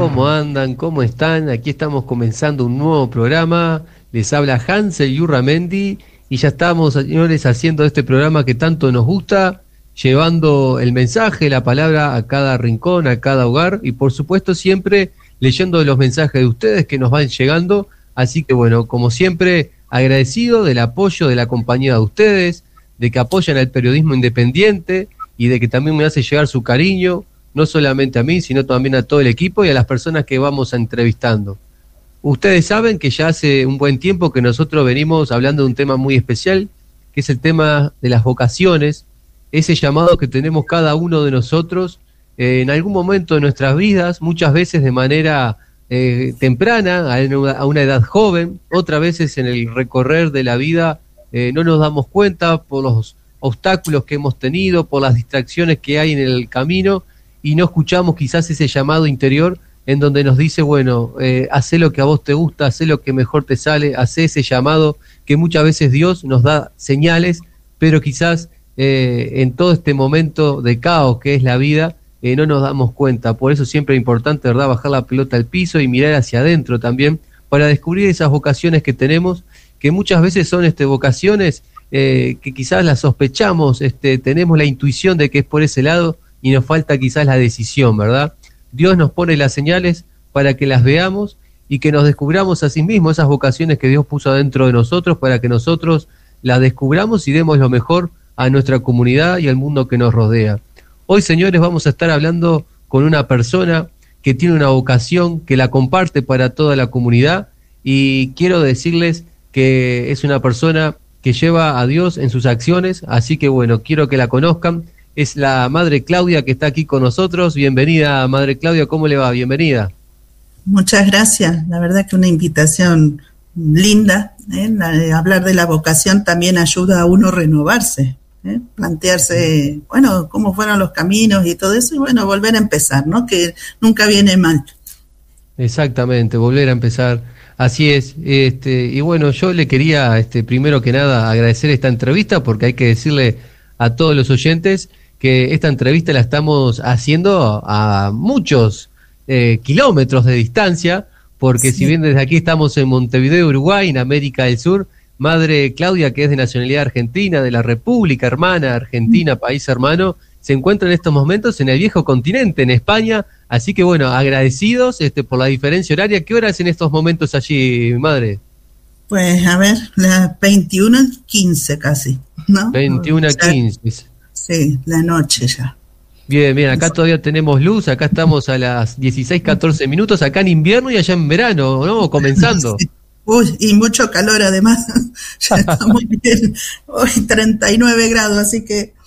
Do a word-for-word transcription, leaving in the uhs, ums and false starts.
¿Cómo andan? ¿Cómo están? Aquí estamos comenzando un nuevo programa. Les habla Hansel Yurramendi y ya estamos, señores, haciendo este programa que tanto nos gusta, llevando el mensaje, la palabra a cada rincón, a cada hogar y por supuesto siempre leyendo los mensajes de ustedes que nos van llegando. Así que bueno, como siempre, agradecido del apoyo, de la compañía de ustedes, de que apoyan al periodismo independiente y de que también me hace llegar su cariño, no solamente a mí, sino también a todo el equipo y a las personas que vamos entrevistando. Ustedes saben que ya hace un buen tiempo que nosotros venimos hablando de un tema muy especial, que es el tema de las vocaciones, ese llamado que tenemos cada uno de nosotros eh, en algún momento de nuestras vidas, muchas veces de manera eh, temprana, a una, a una edad joven, otras veces en el recorrer de la vida eh, no nos damos cuenta por los obstáculos que hemos tenido, por las distracciones que hay en el camino, y no escuchamos quizás ese llamado interior en donde nos dice, bueno, eh, hacé lo que a vos te gusta, hacé lo que mejor te sale, hacé ese llamado que muchas veces Dios nos da señales, pero quizás eh, en todo este momento de caos que es la vida, eh, no nos damos cuenta. Por eso siempre es importante, ¿verdad?, bajar la pelota al piso y mirar hacia adentro también, para descubrir esas vocaciones que tenemos, que muchas veces son este, vocaciones eh, que quizás las sospechamos, este, tenemos la intuición de que es por ese lado, y nos falta quizás la decisión, ¿verdad? Dios nos pone las señales para que las veamos y que nos descubramos a sí mismos esas vocaciones que Dios puso adentro de nosotros para que nosotros las descubramos y demos lo mejor a nuestra comunidad y al mundo que nos rodea. Hoy, señores, vamos a estar hablando con una persona que tiene una vocación, que la comparte para toda la comunidad y quiero decirles que es una persona que lleva a Dios en sus acciones, así que bueno, quiero que la conozcan. Es la Madre Claudia que está aquí con nosotros. Bienvenida, Madre Claudia, ¿cómo le va? Bienvenida. Muchas gracias, la verdad que una invitación linda, ¿eh? La de hablar de la vocación también ayuda a uno a renovarse, ¿eh? Plantearse, bueno, cómo fueron los caminos y todo eso, y bueno, volver a empezar, ¿no? Que nunca viene mal. Exactamente, volver a empezar, así es. Este, y bueno, yo le quería, este, primero que nada, agradecer esta entrevista, porque hay que decirle a todos los oyentes que esta entrevista la estamos haciendo a muchos eh, kilómetros de distancia, porque sí. Si bien desde aquí estamos en Montevideo, Uruguay, en América del Sur, Madre Claudia, que es de nacionalidad argentina, de la República Hermana Argentina, país hermano, se encuentra en estos momentos en el viejo continente, en España, así que bueno, agradecidos este, por la diferencia horaria. ¿Qué hora es en estos momentos allí, Madre? Pues a ver, las veintiuna quince casi, ¿no? veintiuna quince. Sí, la noche ya. Bien, bien, acá todavía tenemos luz, acá estamos a las dieciséis catorce minutos, acá en invierno y allá en verano, ¿no? Comenzando. Sí. Uy, y mucho calor además, ya está muy bien, hoy treinta y nueve grados, así que